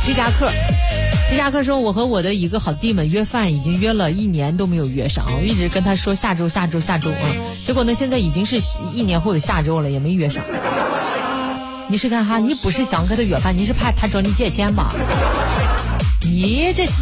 皮夹克说，我和我的一个好弟们约饭，已经约了1年都没有约上，我一直跟他说下周啊，结果呢现在已经是1年后的下周了，也没约上。你是看哈，你不是想跟他约饭，你是怕他找你借钱吧？你这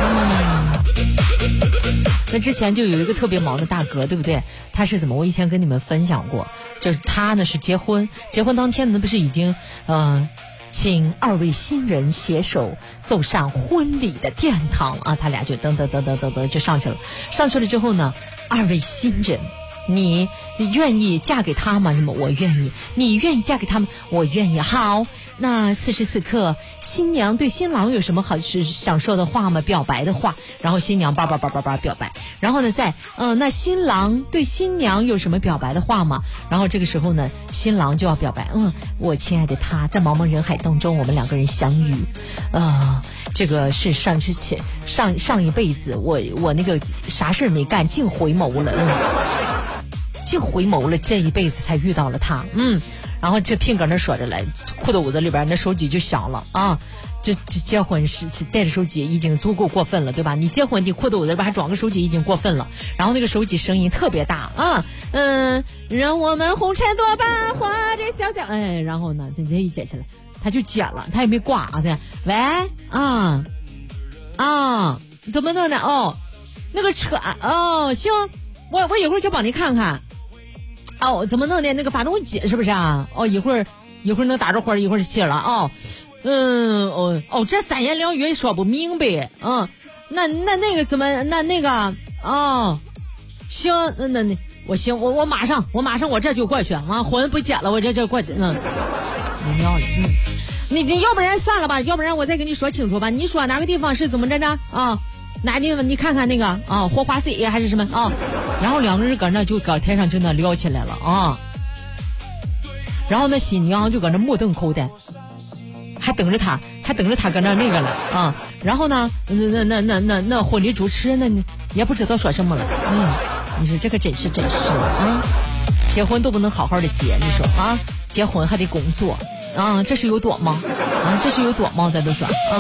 那之前就有一个特别忙的大哥，对不对？他是怎么？我以前跟你们分享过，就是他呢是结婚当天呢不是已经请2位新人携手走上婚礼的殿堂啊，他俩就噔就上去了之后呢，2位新人，你愿意嫁给他吗？什么？我愿意。你愿意嫁给他吗？我愿意。好，那此时此刻，新娘对新郎有什么好是想说的话吗？表白的话，然后新娘叭表白，然后呢，那新郎对新娘有什么表白的话吗？然后这个时候呢，新郎就要表白，我亲爱的他，在茫茫人海当中，我们2个人相遇，这个是上一辈子我那个啥事儿没干，净回眸了，这一辈子才遇到了他，然后这聘搁那说着来，裤兜子里边那手机就响了啊！这结婚是带着手机已经足够过分了，对吧？你结婚的裤兜子里边还装个手机已经过分了，然后那个手机声音特别大啊，让我们红尘作伴，活着想想，然后呢，他这一接起来，他就接了，他也没挂啊，喂怎么弄的？那个车行，我一会儿就帮你看看。怎么弄的？那个发动机是不是啊？一会儿能打着火，一会儿熄了这3言2语说不明白。那个怎么那个行，那我行，我马上我这就过去啊，婚不结了，我这过去你要不然算了吧，要不然我再跟你说清楚吧。你说哪个地方是怎么着哪个地方你看看那个活化 C 还是什么然后2个人搁那就搁台上就那聊起来了然后那新娘就搁那目瞪口呆，还等着他搁那个了然后呢那婚礼主持那也不知道说什么了你说这个真是结婚都不能好好的结，你说结婚还得工作这是有多吗？这是有多吗？咱都说